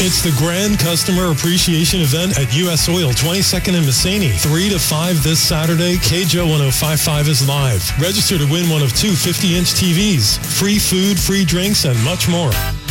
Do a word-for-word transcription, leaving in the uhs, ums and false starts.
It's the Grand Customer Appreciation Event at U S Oil, twenty-second and Masseny. three to five this Saturday. K J O ten fifty-five is live. Register to win one of two fifty-inch T Vs. Free food, free drinks, and much more.